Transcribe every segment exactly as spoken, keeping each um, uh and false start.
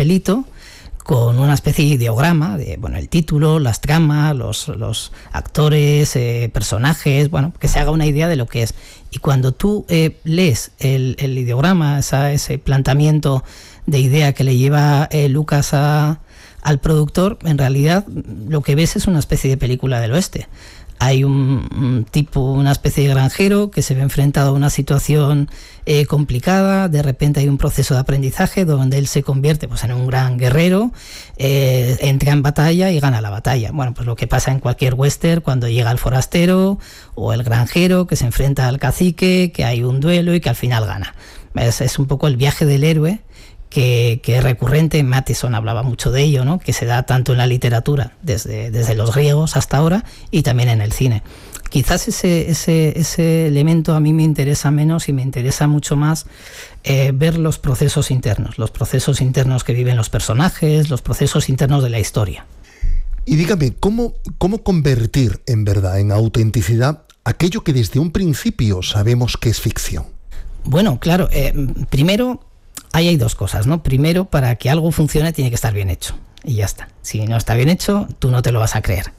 papelito con una especie de ideograma de, bueno, el título, las tramas, los, los actores, eh, personajes, bueno, que se haga una idea de lo que es. Y cuando tú eh, lees el, el ideograma, esa, ese planteamiento de idea que le lleva eh, Lucas a, al productor, en realidad lo que ves es una especie de película del oeste. Hay un, un tipo, una especie de granjero que se ve enfrentado a una situación eh, complicada. De repente hay un proceso de aprendizaje donde él se convierte pues, en un gran guerrero, eh, entra en batalla y gana la batalla. Bueno, pues lo que pasa en cualquier western cuando llega el forastero o el granjero que se enfrenta al cacique, que hay un duelo y que al final gana. Es, es un poco el viaje del héroe que, que es recurrente. Matheson hablaba mucho de ello, ¿no? Que se da tanto en la literatura, desde, desde los griegos hasta ahora, y también en el cine. Quizás ese, ese, ese elemento a mí me interesa menos y me interesa mucho más eh, ver los procesos internos, los procesos internos que viven los personajes, los procesos internos de la historia. Y dígame, ¿cómo, cómo convertir en verdad, en autenticidad, aquello que desde un principio sabemos que es ficción? Bueno, claro, eh, primero... Ahí hay dos cosas, ¿no? Primero, para que algo funcione tiene que estar bien hecho. Y ya está. Si no está bien hecho, tú no te lo vas a creer.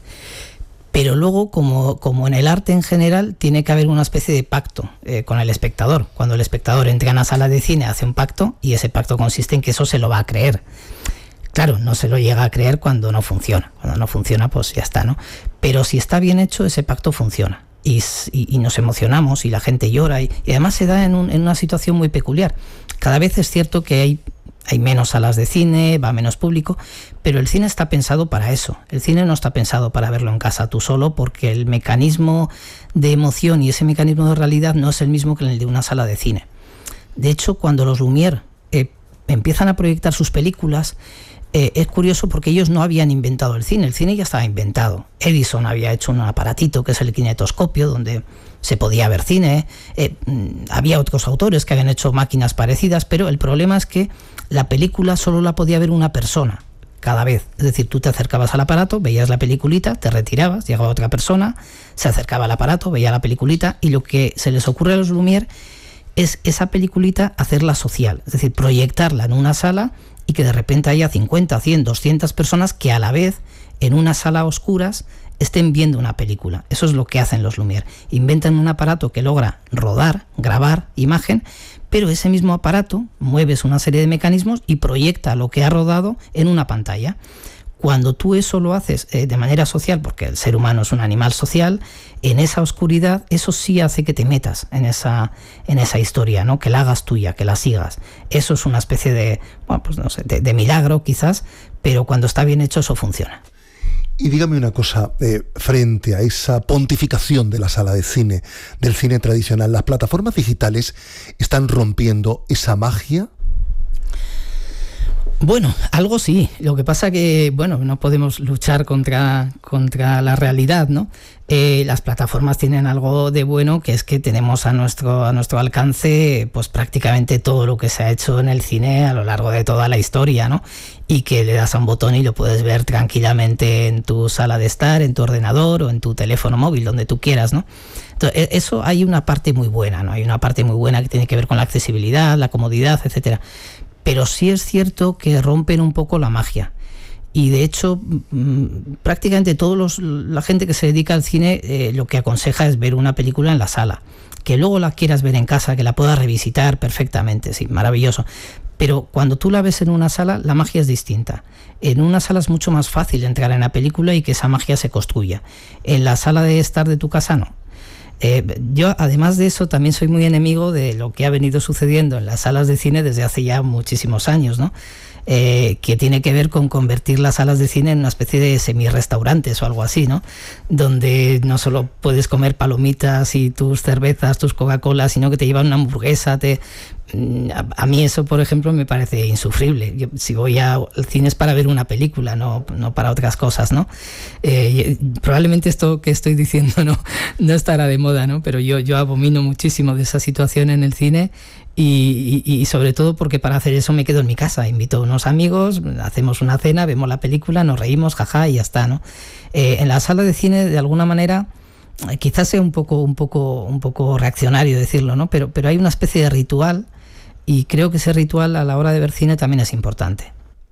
Pero luego, como, como en el arte en general, tiene que haber una especie de pacto eh, con el espectador. Cuando el espectador entra en una sala de cine, hace un pacto, y ese pacto consiste en que eso se lo va a creer. Claro, no se lo llega a creer cuando no funciona. Cuando no funciona, pues ya está, ¿no? Pero si está bien hecho, ese pacto funciona. Y, y, y nos emocionamos y la gente llora. Y, y además se da en, un, en una situación muy peculiar. Cada vez es cierto que hay, hay menos salas de cine, va menos público, pero el cine está pensado para eso. El cine no está pensado para verlo en casa tú solo, porque el mecanismo de emoción y ese mecanismo de realidad no es el mismo que el de una sala de cine. De hecho, cuando los Lumière eh, empiezan a proyectar sus películas, eh, es curioso porque ellos no habían inventado el cine. El cine ya estaba inventado. Edison había hecho un aparatito que es el kinetoscopio, donde se podía ver cine. Eh, había otros autores que habían hecho máquinas parecidas, pero el problema es que la película solo la podía ver una persona cada vez. Es decir, tú te acercabas al aparato, veías la peliculita, te retirabas, llegaba otra persona, se acercaba al aparato, veía la peliculita, y lo que se les ocurre a los Lumière es esa peliculita hacerla social, es decir, proyectarla en una sala y que de repente haya cincuenta, cien, doscientas personas que a la vez en una sala a oscuras estén viendo una película. Eso es lo que hacen los Lumière. Inventan un aparato que logra rodar, grabar imagen, pero ese mismo aparato mueves una serie de mecanismos y proyecta lo que ha rodado en una pantalla. Cuando tú eso lo haces eh, de manera social, porque el ser humano es un animal social, en esa oscuridad, eso sí hace que te metas en esa, en esa historia, ¿no? Que la hagas tuya, que la sigas. Eso es una especie de, bueno, pues no sé, de, de milagro quizás, pero cuando está bien hecho eso funciona. Y dígame una cosa, eh, frente a esa pontificación de la sala de cine, del cine tradicional, ¿las plataformas digitales están rompiendo esa magia? Bueno, algo sí. Lo que pasa que, bueno, no podemos luchar contra, contra la realidad, ¿no? Eh, las plataformas tienen algo de bueno, que es que tenemos a nuestro, a nuestro alcance pues prácticamente todo lo que se ha hecho en el cine a lo largo de toda la historia, ¿no? Y que le das a un botón y lo puedes ver tranquilamente en tu sala de estar, en tu ordenador o en tu teléfono móvil, donde tú quieras, ¿no? Entonces, eso hay una parte muy buena, ¿no? Hay una parte muy buena que tiene que ver con la accesibilidad, la comodidad, etcétera. Pero sí es cierto que rompen un poco la magia. Y de hecho, mmm, prácticamente todos los, la gente que se dedica al cine eh, lo que aconseja es ver una película en la sala. Que luego la quieras ver en casa, que la puedas revisitar perfectamente, sí, maravilloso. Pero cuando tú la ves en una sala, la magia es distinta. En una sala es mucho más fácil entrar en la película y que esa magia se construya. En la sala de estar de tu casa, no. Eh, yo, además de eso, también soy muy enemigo de lo que ha venido sucediendo en las salas de cine desde hace ya muchísimos años, ¿no? Eh, que tiene que ver con convertir las salas de cine en una especie de semi-restaurantes o algo así, ¿no? Donde no solo puedes comer palomitas y tus cervezas, tus Coca-Cola, sino que te llevan una hamburguesa, te... A, a mí eso, por ejemplo, me parece insufrible. Yo, si voy a, al cine es para ver una película, no, no para otras cosas, ¿no? Eh, probablemente esto que estoy diciendo no, no estará de moda, ¿no? Pero yo, yo abomino muchísimo de esa situación en el cine y, y, y sobre todo porque para hacer eso me quedo en mi casa. Invito a unos amigos, hacemos una cena, vemos la película, nos reímos, jaja, y ya está, ¿no? Eh, en la sala de cine, de alguna manera... quizás sea un poco, un poco, un poco reaccionario decirlo, ¿no? Pero, pero hay una especie de ritual y creo que ese ritual a la hora de ver cine también es importante.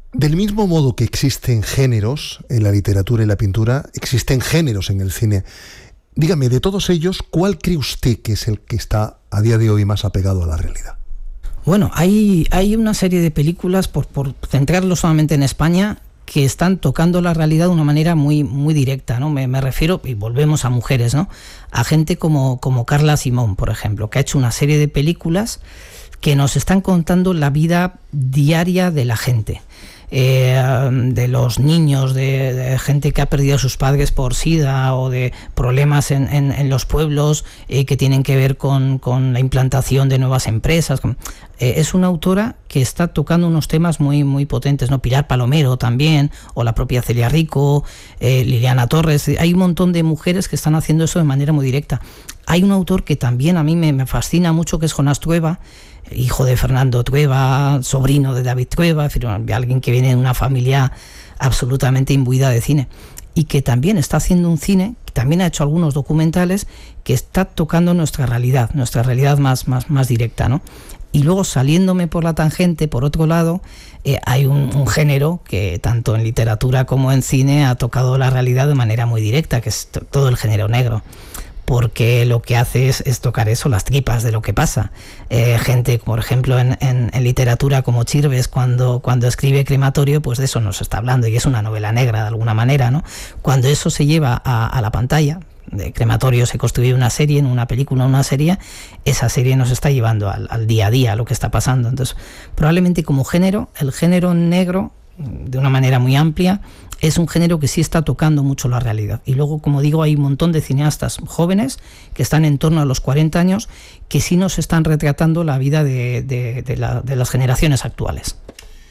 Del mismo modo que existen géneros en la literatura y la pintura, existen géneros en el cine. Dígame, de todos ellos, ¿cuál cree usted que es el que está a día de hoy más apegado a la realidad? Bueno, hay, hay una serie de películas, por, por centrarlo solamente en España, que están tocando la realidad de una manera muy, muy directa, ¿no? Me, me refiero, y volvemos a mujeres, ¿no? A gente como, como Carla Simón, por ejemplo, que ha hecho una serie de películas que nos están contando la vida diaria de la gente. Eh, de los niños, de, de gente que ha perdido a sus padres por SIDA o de problemas en, en, en los pueblos eh, que tienen que ver con, con la implantación de nuevas empresas. Eh, es una autora que está tocando unos temas muy, muy potentes, ¿no? Pilar Palomero también, o la propia Celia Rico, eh, Liliana Torres. Hay un montón de mujeres que están haciendo eso de manera muy directa. Hay un autor que también a mí me, me fascina mucho, que es Jonás Trueba, hijo de Fernando Trueba, sobrino de David Trueba, alguien que viene de una familia absolutamente imbuida de cine, y que también está haciendo un cine, que también ha hecho algunos documentales, que está tocando nuestra realidad, nuestra realidad más, más, más directa, ¿no? Y luego, saliéndome por la tangente, por otro lado, eh, hay un, un género que tanto en literatura como en cine ha tocado la realidad de manera muy directa, que es t- todo el género negro. Porque lo que hace es, es tocar eso, las tripas de lo que pasa. Eh, gente, por ejemplo, en, en, en literatura como Chirves, cuando, cuando escribe Crematorio, pues de eso nos está hablando, y es una novela negra de alguna manera, ¿no? Cuando eso se lleva a, a la pantalla, de Crematorio se construye una serie, en una película, una serie, esa serie nos está llevando al, al día a día, a lo que está pasando. Entonces, probablemente como género, el género negro, de una manera muy amplia, es un género que sí está tocando mucho la realidad. Y luego, como digo, hay un montón de cineastas jóvenes que están en torno a los cuarenta años que sí nos están retratando la vida de, de, de, la, de las generaciones actuales.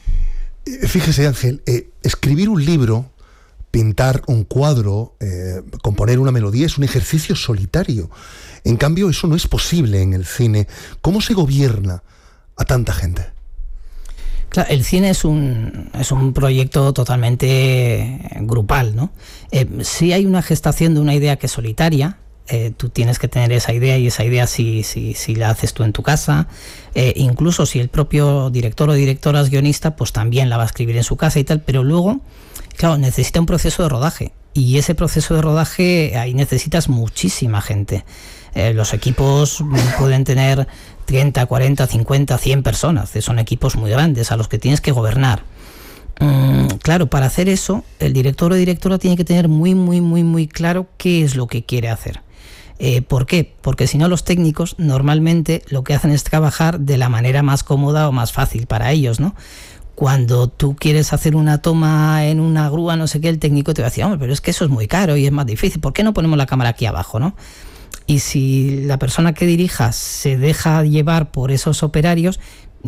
Fíjese, Ángel, eh, escribir un libro, pintar un cuadro, eh, componer una melodía es un ejercicio solitario. En cambio, eso no es posible en el cine. ¿Cómo se gobierna a tanta gente? Claro, el cine es un, es un proyecto totalmente grupal, ¿no? Eh, sí hay una gestación de una idea que es solitaria. Eh, tú tienes que tener esa idea, y esa idea si, si, si la haces tú en tu casa, eh, incluso si el propio director o directora es guionista, pues también la va a escribir en su casa y tal, pero luego, claro, necesita un proceso de rodaje, y ese proceso de rodaje, ahí necesitas muchísima gente. Eh, los equipos pueden tener treinta, cuarenta, cincuenta, cien personas, son equipos muy grandes a los que tienes que gobernar. Mm, claro, para hacer eso, el director o directora tiene que tener muy, muy, muy, muy claro qué es lo que quiere hacer. Eh, ¿Por qué? Porque si no, los técnicos normalmente lo que hacen es trabajar de la manera más cómoda o más fácil para ellos, ¿no? Cuando tú quieres hacer una toma en una grúa, no sé qué, el técnico te va a decir, hombre, pero es que eso es muy caro y es más difícil, ¿por qué no ponemos la cámara aquí abajo, no? Y si la persona que dirija se deja llevar por esos operarios,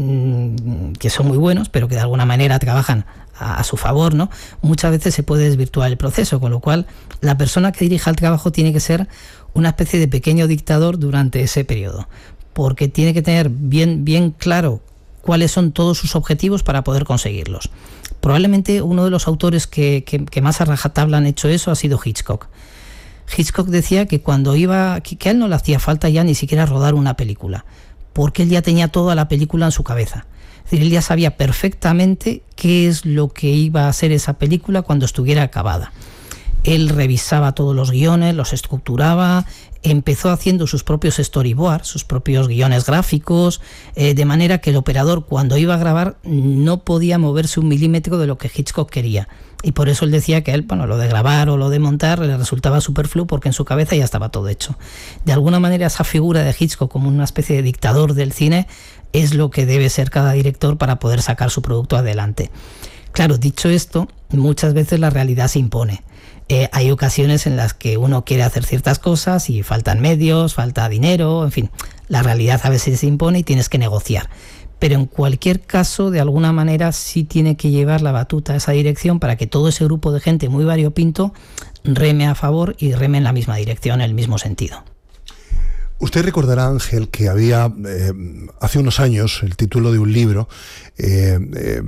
mmm, que son muy buenos, pero que de alguna manera trabajan a, a su favor, ¿no? Muchas veces se puede desvirtuar el proceso, con lo cual la persona que dirija el trabajo tiene que ser una especie de pequeño dictador durante ese periodo, porque tiene que tener bien, bien claro cuáles son todos sus objetivos para poder conseguirlos. Probablemente uno de los autores que, que, que más a rajatabla han hecho eso ha sido Hitchcock. Hitchcock decía que cuando iba, que, que a él no le hacía falta ya ni siquiera rodar una película, porque él ya tenía toda la película en su cabeza. Es decir, él ya sabía perfectamente qué es lo que iba a ser esa película cuando estuviera acabada. Él revisaba todos los guiones, los estructuraba, empezó haciendo sus propios storyboards, sus propios guiones gráficos, eh, de manera que el operador, cuando iba a grabar, no podía moverse un milímetro de lo que Hitchcock quería. Y por eso él decía que a él, bueno, lo de grabar o lo de montar le resultaba superfluo, porque en su cabeza ya estaba todo hecho. De alguna manera, esa figura de Hitchcock como una especie de dictador del cine es lo que debe ser cada director para poder sacar su producto adelante. Claro, dicho esto, muchas veces la realidad se impone. Eh, hay ocasiones en las que uno quiere hacer ciertas cosas y faltan medios, falta dinero, en fin, la realidad a veces se impone y tienes que negociar. Pero en cualquier caso, de alguna manera, sí tiene que llevar la batuta a esa dirección para que todo ese grupo de gente muy variopinto reme a favor y reme en la misma dirección, en el mismo sentido. Usted recordará, Ángel, que había eh, hace unos años el título de un libro eh, eh,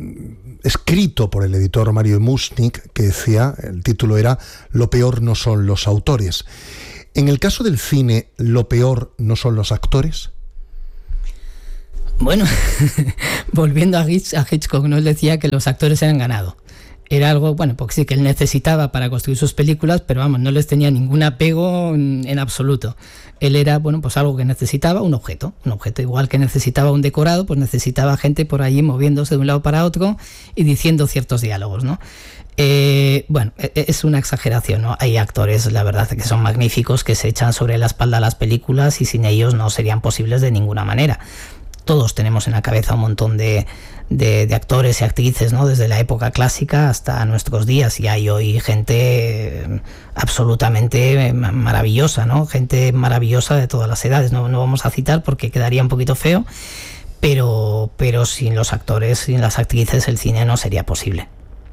escrito por el editor Mario Mushnik, que decía, el título era "Lo peor no son los autores". En el caso del cine, ¿lo peor no son los actores? Bueno, volviendo a, Hitch, a Hitchcock, ¿no? Él decía que los actores eran ganado. Era algo, bueno, porque sí que él necesitaba para construir sus películas, pero vamos, no les tenía ningún apego en, en absoluto. Él era, bueno, pues algo que necesitaba, un objeto, un objeto igual que necesitaba un decorado, pues necesitaba gente por allí moviéndose de un lado para otro y diciendo ciertos diálogos, ¿no? Eh, bueno, es una exageración, ¿no? Hay actores, la verdad, que son magníficos, que se echan sobre la espalda las películas y sin ellos no serían posibles de ninguna manera. Todos tenemos en la cabeza un montón de, de, de actores y actrices, ¿no? Desde la época clásica hasta nuestros días, y hay hoy gente absolutamente maravillosa, ¿no? Gente maravillosa de todas las edades. No, no vamos a citar porque quedaría un poquito feo, pero, pero sin los actores, sin las actrices, el cine no sería posible.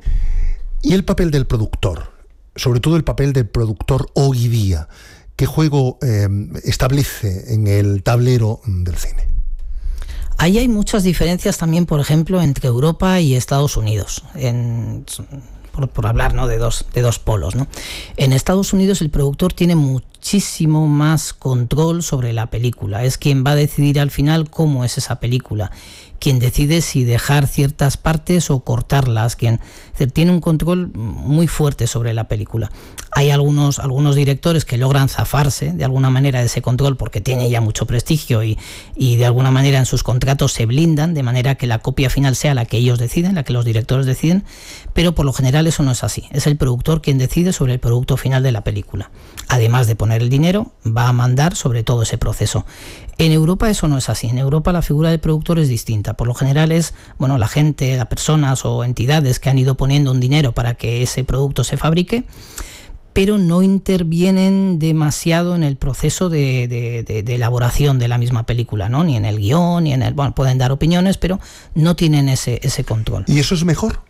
¿Y el papel del productor? Sobre todo el papel del productor hoy día. ¿Qué juego eh, establece en el tablero del cine? Ahí hay muchas diferencias también, por ejemplo, entre Europa y Estados Unidos, en, por, por hablar, ¿no? de, dos, de dos polos, ¿no? En Estados Unidos el productor tiene muchísimo más control sobre la película, es quien va a decidir al final cómo es esa película, quien decide si dejar ciertas partes o cortarlas, quien tiene un control muy fuerte sobre la película. Hay algunos, algunos directores que logran zafarse de alguna manera de ese control porque tiene ya mucho prestigio y, y de alguna manera en sus contratos se blindan de manera que la copia final sea la que ellos deciden, la que los directores deciden, pero por lo general eso no es así. Es el productor quien decide sobre el producto final de la película. Además de poner el dinero, va a mandar sobre todo ese proceso. En Europa eso no es así. En Europa la figura del productor es distinta. Por lo general es, bueno, la gente, las personas o entidades que han ido poniendo un dinero para que ese producto se fabrique, pero no intervienen demasiado en el proceso de, de, de, de elaboración de la misma película, ¿no? Ni en el guión, ni en el... Bueno, pueden dar opiniones, pero no tienen ese, ese control. ¿Y eso es mejor?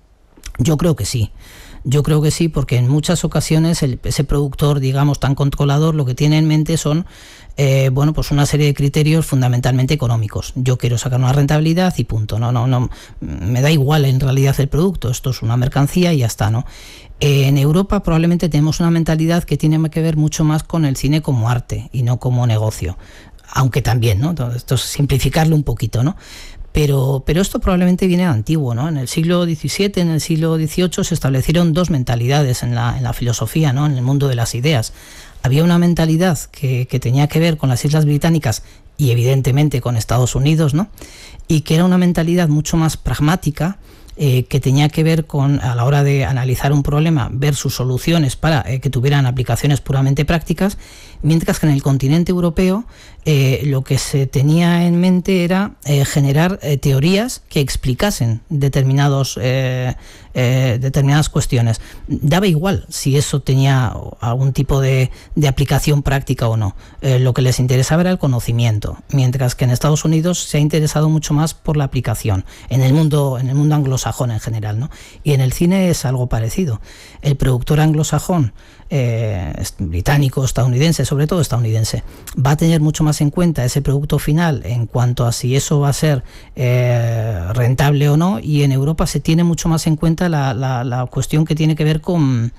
Yo creo que sí. Yo creo que sí, porque en muchas ocasiones el, ese productor, digamos, tan controlador, lo que tiene en mente son eh, bueno, pues una serie de criterios fundamentalmente económicos. Yo quiero sacar una rentabilidad y punto. No, no, no, me da igual en realidad el producto. Esto es una mercancía y ya está, ¿no? Eh, en Europa probablemente tenemos una mentalidad que tiene que ver mucho más con el cine como arte y no como negocio. Aunque también, ¿no? Esto es simplificarlo un poquito, ¿no? Pero, pero esto probablemente viene de antiguo, ¿no? En el siglo diecisiete, en el siglo dieciocho se establecieron dos mentalidades en la, en la filosofía, ¿no? En el mundo de las ideas. Había una mentalidad que, que tenía que ver con las Islas Británicas y evidentemente con Estados Unidos, ¿no? Y que era una mentalidad mucho más pragmática, eh, que tenía que ver con, a la hora de analizar un problema, ver sus soluciones para eh, que tuvieran aplicaciones puramente prácticas, mientras que en el continente europeo eh, lo que se tenía en mente era eh, generar eh, teorías que explicasen determinados, eh, eh, determinadas cuestiones. Daba igual si eso tenía algún tipo de, de aplicación práctica o no. Eh, lo que les interesaba era el conocimiento, mientras que en Estados Unidos se ha interesado mucho más por la aplicación, en el mundo, en el mundo anglosajón en general, ¿no? Y en el cine es algo parecido. El productor anglosajón, Eh, británico, estadounidense, sobre todo estadounidense, va a tener mucho más en cuenta ese producto final en cuanto a si eso va a ser eh, rentable o no, y en Europa se tiene mucho más en cuenta la, la, la cuestión que tiene que ver con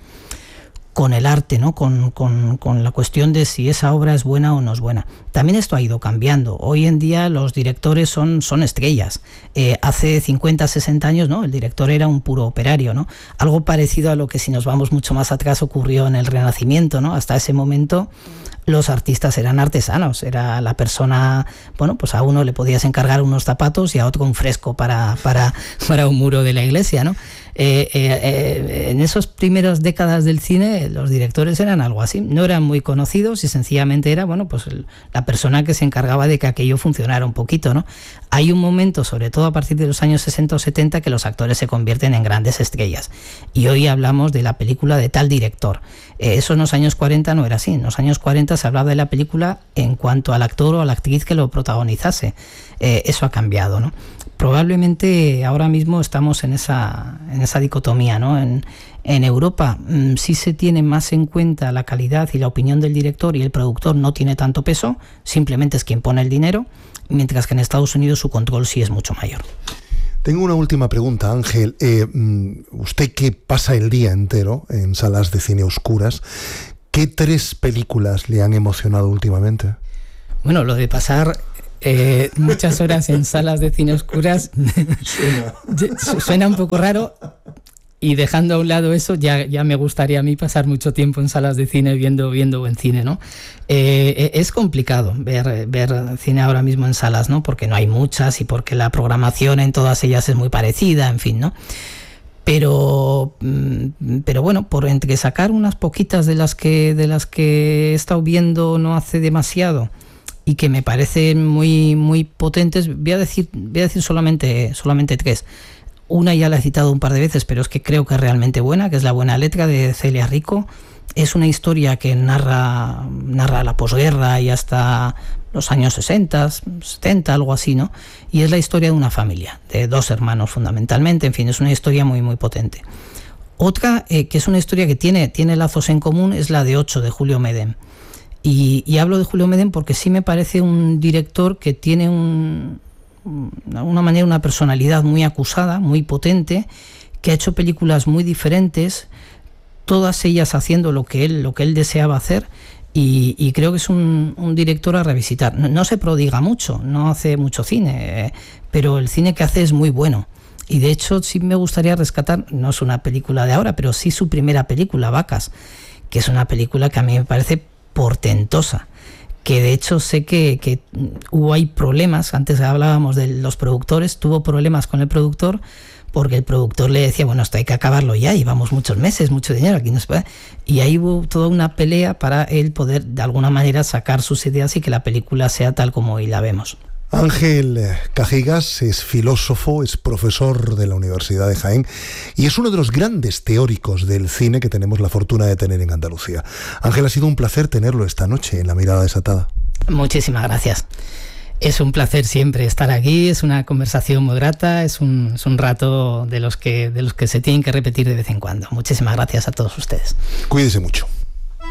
con el arte, ¿no? Con, con, con la cuestión de si esa obra es buena o no es buena. También esto ha ido cambiando. Hoy en día los directores son, son estrellas. Eh, hace cincuenta, sesenta años, ¿no? El director era un puro operario, ¿no? Algo parecido a lo que, si nos vamos mucho más atrás, ocurrió en el Renacimiento, ¿no? Hasta ese momento los artistas eran artesanos. Era la persona, bueno, pues a uno le podías encargar unos zapatos y a otro un fresco para, para, para un muro de la iglesia, ¿no? Eh, eh, eh, en esas primeras décadas del cine los directores eran algo así, no eran muy conocidos y sencillamente era, bueno, pues el, la persona que se encargaba de que aquello funcionara un poquito, ¿no? Hay un momento, sobre todo a partir de los años sesenta o setenta, que los actores se convierten en grandes estrellas y hoy hablamos de la película de tal director. Eh, eso en los años cuarenta no era así. En los años cuarenta se hablaba de la película en cuanto al actor o a la actriz que lo protagonizase. Eh, eso ha cambiado, ¿no? Probablemente ahora mismo estamos en esa, en esa dicotomía, ¿no? En, en Europa mmm, sí se tiene más en cuenta la calidad y la opinión del director y el productor no tiene tanto peso, simplemente es quien pone el dinero, mientras que en Estados Unidos su control sí es mucho mayor. Tengo una última pregunta, Ángel. Eh, usted que pasa el día entero en salas de cine oscuras, ¿qué tres películas le han emocionado últimamente? Bueno, lo de pasar Eh, muchas horas en salas de cine oscuras suena, suena un poco raro. Y dejando a un lado eso, ya, ya me gustaría a mí pasar mucho tiempo en salas de cine viendo, viendo buen cine, ¿no? Eh, es complicado ver, ver cine ahora mismo en salas, ¿no? Porque no hay muchas y porque la programación en todas ellas es muy parecida, en fin, ¿no? Pero, pero bueno, por entre sacar unas poquitas de las que, de las que he estado viendo no hace demasiado y que me parecen muy, muy potentes, voy a decir, voy a decir solamente, solamente tres. Una ya la he citado un par de veces, pero es que creo que es realmente buena, que es La buena letra, de Celia Rico. Es una historia que narra, narra la posguerra y hasta los años sesenta, setenta, algo así, ¿no? Y es la historia de una familia, de dos hermanos fundamentalmente. En fin, es una historia muy, muy potente. Otra, eh, que es una historia que tiene, tiene lazos en común, es la de Ocho, de Julio Medem. Y, y hablo de Julio Medem porque sí me parece un director que tiene un... de alguna manera una personalidad muy acusada, muy potente, que ha hecho películas muy diferentes, todas ellas haciendo lo que él, lo que él deseaba hacer, y, y creo que es un, un director a revisitar. No, no se prodiga mucho, no hace mucho cine, eh, pero el cine que hace es muy bueno. Y de hecho sí me gustaría rescatar, no es una película de ahora, pero sí su primera película, Vacas, que es una película que a mí me parece portentosa, que de hecho sé que, que hubo ahí problemas, antes hablábamos de los productores, tuvo problemas con el productor porque el productor le decía, bueno, esto hay que acabarlo ya, llevamos muchos meses, mucho dinero, aquí no se puede. Y ahí hubo toda una pelea para él poder de alguna manera sacar sus ideas y que la película sea tal como hoy la vemos. Ángel Cajigas es filósofo, es profesor de la Universidad de Jaén y es uno de los grandes teóricos del cine que tenemos la fortuna de tener en Andalucía. Ángel, ha sido un placer tenerlo esta noche en La Mirada Desatada. Muchísimas gracias. Es un placer siempre estar aquí, es una conversación muy grata, es un, es un rato de los que, de los que se tienen que repetir de vez en cuando. Muchísimas gracias a todos ustedes. Cuídese mucho.